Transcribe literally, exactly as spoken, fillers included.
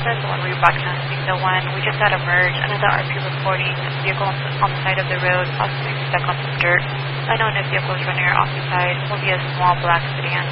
That's the one we were broadcasting. The one we just had a merge. Another R P reporting vehicle on the, on the side of the road, possibly stuck on some dirt. Unknown if vehicle is running or occupied. Will be a small black sedan.